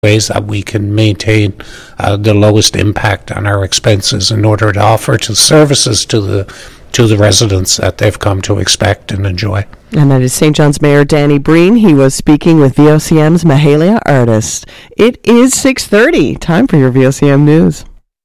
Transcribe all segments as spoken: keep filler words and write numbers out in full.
ways that we can maintain uh, the lowest impact on our expenses in order to offer to services to the to the residents that they've come to expect and enjoy. And that is Saint John's Mayor Danny Breen. He was speaking with V O C M's Mahalia Artist. It is six thirty. Time for your V O C M News.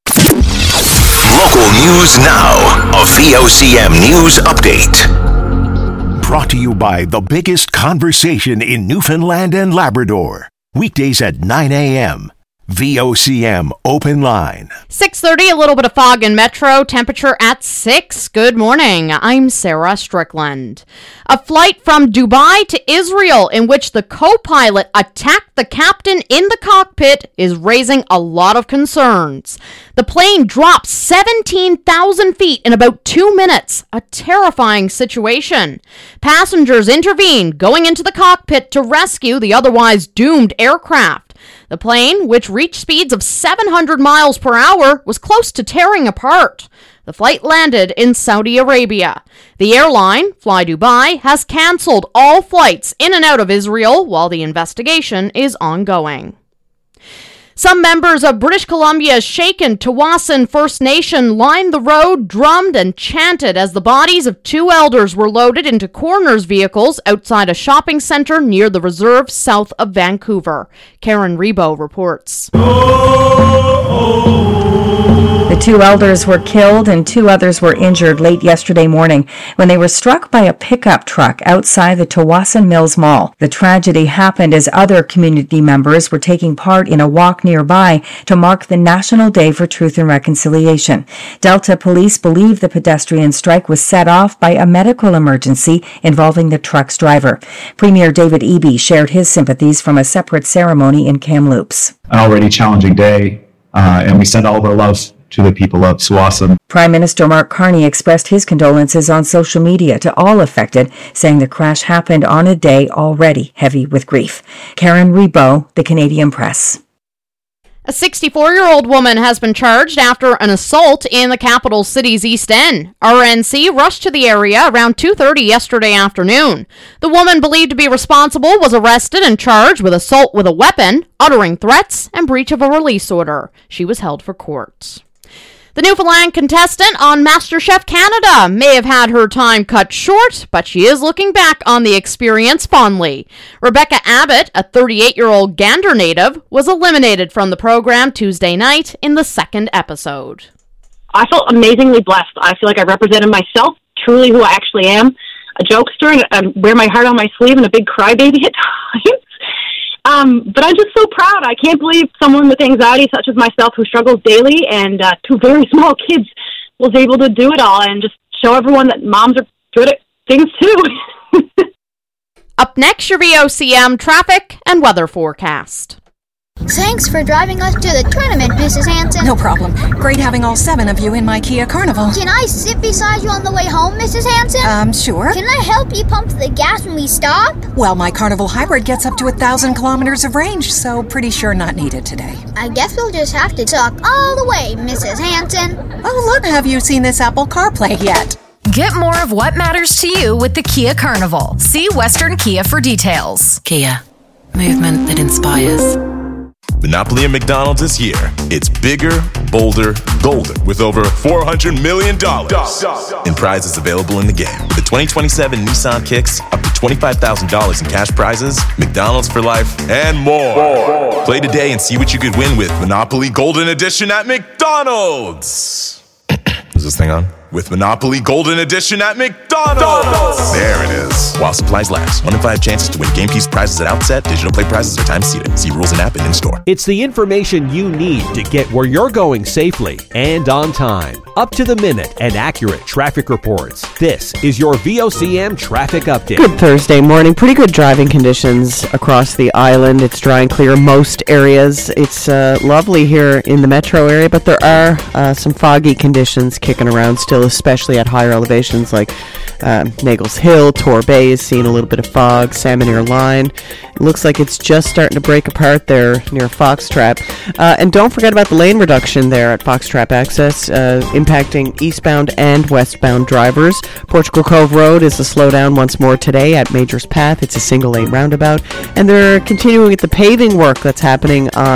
Local news now. A V O C M News Update. Brought to you by the biggest conversation in Newfoundland and Labrador. Weekdays at nine a.m. V O C M Open Line. six thirty, a little bit of fog in Metro, temperature at six. Good morning. I'm Sarah Strickland. A flight from Dubai to Israel in which the co-pilot attacked the captain in the cockpit is raising a lot of concerns. The plane dropped seventeen thousand feet in about two minutes. A terrifying situation. Passengers intervened, going into the cockpit to rescue the otherwise doomed aircraft. The plane, which reached speeds of seven hundred miles per hour, was close to tearing apart. The flight landed in Saudi Arabia. The airline, Fly Dubai, has canceled all flights in and out of Israel while the investigation is ongoing. Some members of British Columbia's Shaken Tawasin First Nation lined the road, drummed and chanted as the bodies of two elders were loaded into coroner's vehicles outside a shopping centre near the reserve south of Vancouver. Karen Rebo reports. The two elders were killed and two others were injured late yesterday morning when they were struck by a pickup truck outside the Tawasin Mills Mall. The tragedy happened as other community members were taking part in a walk nearby to mark the National Day for Truth and Reconciliation. Delta police believe the pedestrian strike was set off by a medical emergency involving the truck's driver. Premier David Eby shared his sympathies from a separate ceremony in Kamloops. An already challenging day, uh, and we send all of our love to the people of Tsawwassen. Prime Minister Mark Carney expressed his condolences on social media to all affected, saying the crash happened on a day already heavy with grief. Karen Rebo, The Canadian Press. A sixty-four-year-old woman has been charged after an assault in the capital city's East End. R N C rushed to the area around two thirty yesterday afternoon. The woman believed to be responsible was arrested and charged with assault with a weapon, uttering threats, and breach of a release order. She was held for court. The Newfoundland contestant on MasterChef Canada may have had her time cut short, but she is looking back on the experience fondly. Rebecca Abbott, a thirty-eight-year-old Gander native, was eliminated from the program Tuesday night in the second episode. I felt amazingly blessed. I feel like I represented myself, truly who I actually am, a jokester, and I wear my heart on my sleeve and a big crybaby at times. Um, but I'm just so proud. I can't believe someone with anxiety such as myself who struggles daily and uh, two very small kids was able to do it all and just show everyone that moms are good at things too. Up next, your V O C M traffic and weather forecast. Thanks for driving us to the tournament, Missus Hanson. No problem. Great having all seven of you in my Kia Carnival. Can I sit beside you on the way home, Missus Hanson? Um, sure. Can I help you pump the gas when we stop? Well, my Carnival Hybrid gets up to a thousand kilometers of range, so pretty sure not needed today. I guess we'll just have to talk all the way, Missus Hanson. Oh, look, have you seen this Apple CarPlay yet? Get more of what matters to you with the Kia Carnival. See Western Kia for details. Kia. Movement that inspires. Monopoly at McDonald's is here. It's bigger, bolder, golder, with over four hundred million dollars in prizes available in the game. With the twenty twenty-seven Nissan Kicks, up to twenty-five thousand dollars in cash prizes, McDonald's for life, and more. more. Play today and see what you could win with Monopoly Golden Edition at McDonald's. Is this thing on? With Monopoly Golden Edition at McDonald's. There it is. While supplies last. One in five chances to win game piece prizes at outset. Digital play prizes are time seated. See rules and app and in-store. It's the information you need to get where you're going safely and on time. Up to the minute and accurate traffic reports. This is your V O C M Traffic Update. Good Thursday morning. Pretty good driving conditions across the island. It's dry and clear most areas. It's uh, lovely here in the metro area, but there are uh, some foggy conditions kicking around still especially at higher elevations like uh, Nagels Hill. Torbay is seeing a little bit of fog. Salmon Line. It looks like it's just starting to break apart there near Foxtrap. Uh, and don't forget about the lane reduction there at Foxtrap Access, uh, impacting eastbound and westbound drivers. Portugal Cove Road is a slowdown once more today at Majors Path. It's a single lane roundabout. And they're continuing with the paving work that's happening on